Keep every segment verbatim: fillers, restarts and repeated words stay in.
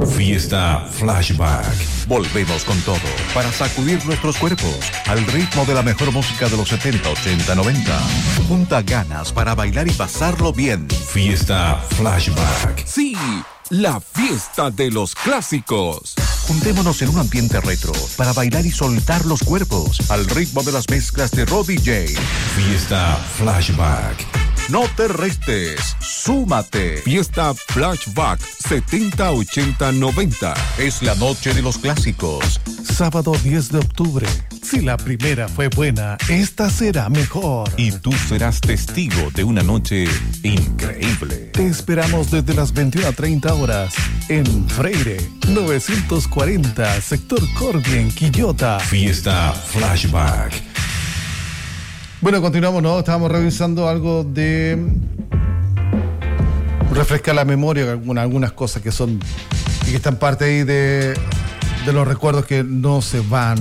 Fiesta Flashback. Volvemos con todo para sacudir nuestros cuerpos al ritmo de la mejor música de los setenta, ochenta, noventa. Junta ganas para bailar y pasarlo bien. Fiesta Flashback. Sí, la fiesta de los clásicos. Juntémonos en un ambiente retro para bailar y soltar los cuerpos al ritmo de las mezclas de Robbie J. Fiesta Flashback. No te restes, súmate. Fiesta Flashback setenta, ochenta, noventa. Es la noche de los clásicos. Sábado diez de octubre. Si la primera fue buena, esta será mejor. Y tú serás testigo de una noche increíble. Te esperamos desde las veintiuna treinta horas en Freire, novecientos cuarenta, sector Corby, en Quillota. Fiesta Flashback. Bueno, continuamos, ¿no? Estábamos revisando algo de refrescar la memoria, algunas, algunas cosas que son y que están parte ahí de, de los recuerdos que no se van.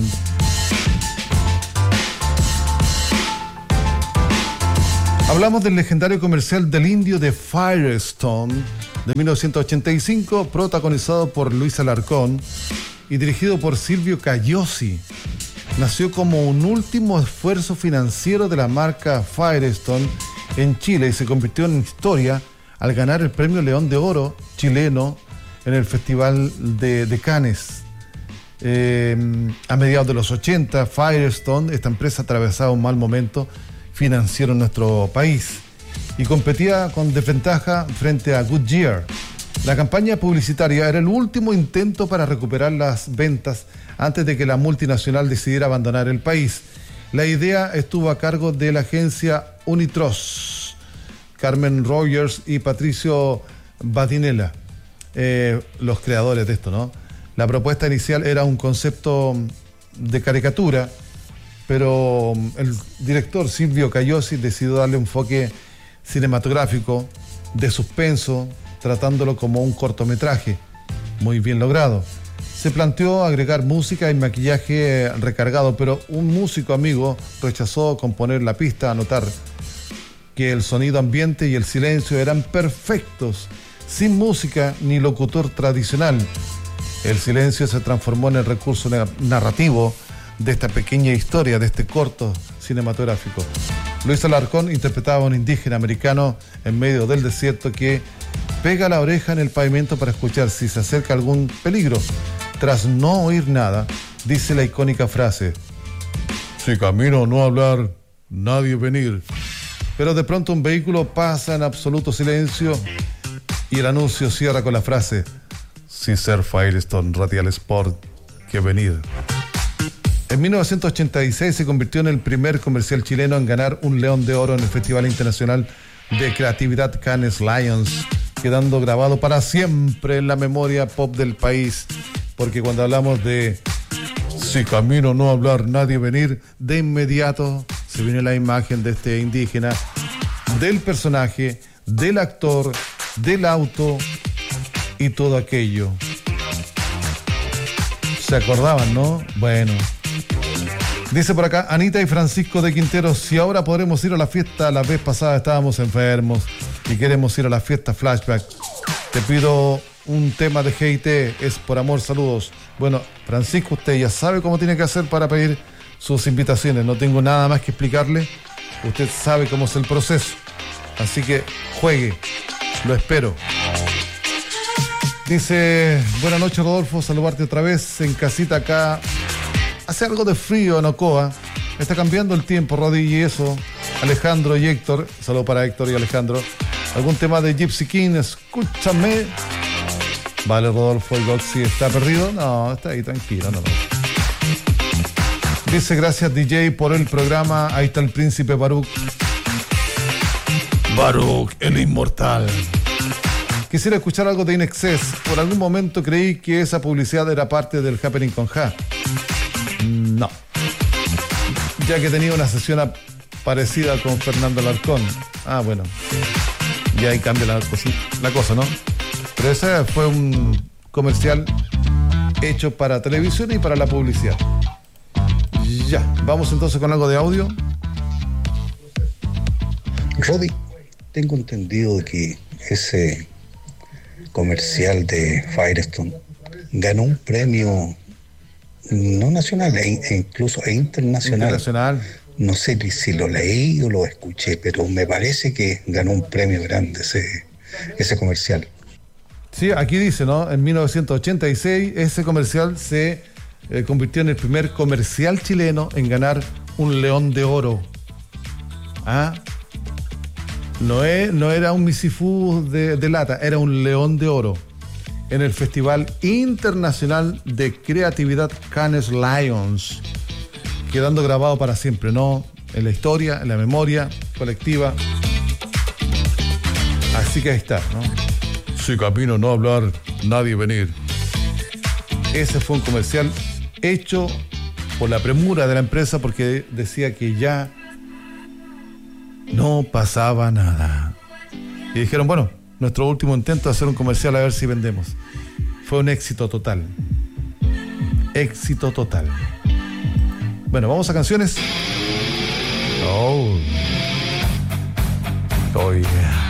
Hablamos del legendario comercial del indio de Firestone de mil novecientos ochenta y cinco, protagonizado por Luis Alarcón y dirigido por Silvio Cagliozzi. Nació como un último esfuerzo financiero de la marca Firestone en Chile y se convirtió en historia al ganar el premio León de Oro chileno en el Festival de, de Cannes. Eh, a mediados de los ochenta, Firestone, esta empresa, atravesaba un mal momento financiero en nuestro país y competía con desventaja frente a Goodyear. La campaña publicitaria era el último intento para recuperar las ventas antes de que la multinacional decidiera abandonar el país. La idea estuvo a cargo de la agencia Unitros, Carmen Rogers y Patricio Badinella, eh, los creadores de esto, ¿no? La propuesta inicial era un concepto de caricatura, pero el director Silvio Cagliozzi decidió darle un enfoque cinematográfico, de suspenso, tratándolo como un cortometraje, muy bien logrado. Se planteó agregar música y maquillaje recargado, pero un músico amigo rechazó componer la pista, a notar que el sonido ambiente y el silencio eran perfectos, sin música ni locutor tradicional. El silencio se transformó en el recurso narrativo de esta pequeña historia, de este corto cinematográfico. Luis Alarcón interpretaba a un indígena americano en medio del desierto que pega la oreja en el pavimento para escuchar si se acerca algún peligro. Tras no oír nada, dice la icónica frase: si camino no hablar, nadie venir. Pero de pronto un vehículo pasa en absoluto silencio y el anuncio cierra con la frase: si ser Firestone Radial Sport, que venir. En mil novecientos ochenta y seis se convirtió en el primer comercial chileno en ganar un León de Oro en el Festival Internacional de Creatividad Cannes Lions, quedando grabado para siempre en la memoria pop del país, porque cuando hablamos de si camino no hablar, nadie venir, de inmediato se viene la imagen de este indígena, del personaje, del actor, del auto y todo aquello. ¿Se acordaban, no? Bueno. Dice por acá Anita y Francisco de Quintero: si ahora podremos ir a la fiesta, la vez pasada estábamos enfermos y queremos ir a la fiesta Flashback. Te pido un tema de G I T, es por amor, saludos. Bueno, Francisco, usted ya sabe cómo tiene que hacer para pedir sus invitaciones. No tengo nada más que explicarle. Usted sabe cómo es el proceso. Así que juegue. Lo espero. Dice: buenas noches, Rodolfo, saludarte otra vez en casita acá. Hace algo de frío en Ocoa. Está cambiando el tiempo, Rodi, y eso. Alejandro y Héctor. Saludos para Héctor y Alejandro. ¿Algún tema de Gypsy King? Escúchame. Vale, Rodolfo, el Goxi está perdido. No, está ahí tranquilo. No, no. Dice: gracias, D J, por el programa. Ahí está el príncipe Baruch. Baruch, el inmortal. Quisiera escuchar algo de In Excess. Por algún momento creí que esa publicidad era parte del Happening con Ja. No. Ya que tenía una sesión parecida con Fernando Alarcón. Ah, bueno. Y ahí cambia la, la cosa, ¿no? Pero ese fue un comercial hecho para televisión y para la publicidad. Ya, vamos entonces con algo de audio. Rodi, tengo entendido de que ese comercial de Firestone ganó un premio no nacional, e, e incluso e internacional. Internacional. No sé si lo leí o lo escuché, pero me parece que ganó un premio grande ese, ese comercial. Sí, aquí dice, ¿no? En mil novecientos ochenta y seis ese comercial se eh, convirtió en el primer comercial chileno en ganar un León de Oro. ¿Ah? No, es, no era un misifú de, de lata, era un León de Oro en el Festival Internacional de Creatividad Cannes Lions, quedando grabado para siempre, ¿no? En la historia, en la memoria colectiva. Así que ahí está, ¿no? Si camino no hablar, nadie venir. Ese fue un comercial hecho por la premura de la empresa porque decía que ya no pasaba nada. Y dijeron, bueno, nuestro último intento de hacer un comercial a ver si vendemos. Fue un éxito total. Éxito total. Bueno, vamos a canciones. Oh. Oh, yeah.